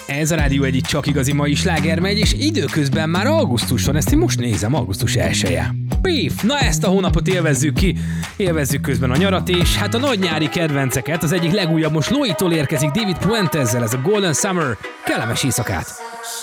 Ez a Rádió egyik csak igazi mai sláger megy, és időközben már augusztus van, ezt én most nézem, augusztus 1-e. Beef! Na ezt a hónapot élvezzük ki, élvezzük közben a nyarat, és hát a nagy nyári kedvenceket, az egyik legújabb most Loi-tól érkezik David Puentezzel, ez a Golden Summer, kellemes éjszakát!